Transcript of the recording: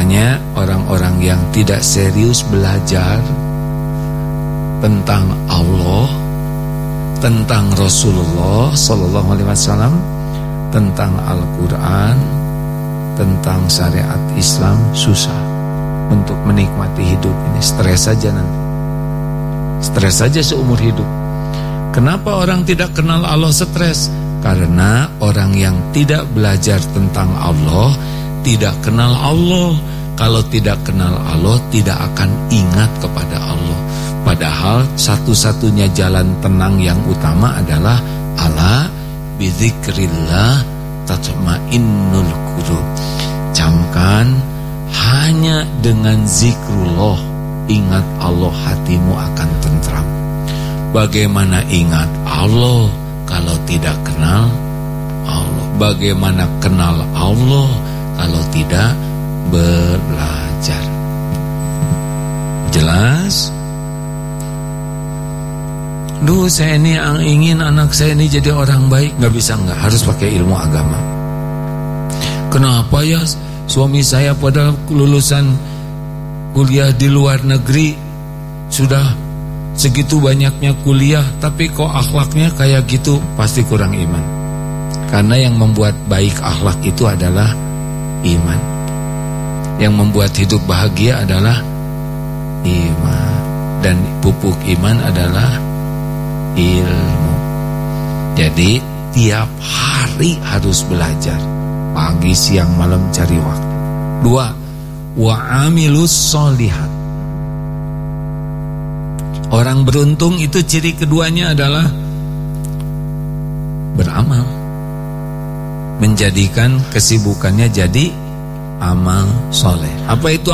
Makanya orang-orang yang tidak serius belajar tentang Allah, tentang Rasulullah Sallallahu Alaihi Wasallam, tentang Al-Quran, tentang syariat Islam, susah untuk menikmati hidup ini. Stres saja nanti, stres saja seumur hidup. Kenapa orang tidak kenal Allah stres? Karena orang yang tidak belajar tentang Allah tidak kenal Allah. Kalau tidak kenal Allah, tidak akan ingat kepada Allah. Padahal satu-satunya jalan tenang yang utama adalah ala bizikrillah tatma'innul qulub. Camkan, hanya dengan zikrullah, ingat Allah, hatimu akan tentram. Bagaimana ingat Allah kalau tidak kenal Allah? Bagaimana kenal Allah kalau tidak belajar? Jelas? Duh, saya ini ingin anak saya ini jadi orang baik. Gak bisa, gak harus pakai ilmu agama. Kenapa ya suami saya pada lulusan kuliah di luar negeri, sudah segitu banyaknya kuliah, tapi kok akhlaknya kayak gitu? Pasti kurang iman. Karena yang membuat baik akhlak itu adalah iman. Yang membuat hidup bahagia adalah iman. Dan pupuk iman adalah ilmu. Jadi tiap hari harus belajar, pagi, siang, malam, cari waktu. 2. Wa amilus sholihat. Orang beruntung itu ciri keduanya adalah beramal, menjadikan kesibukannya jadi amal soleh. Apa itu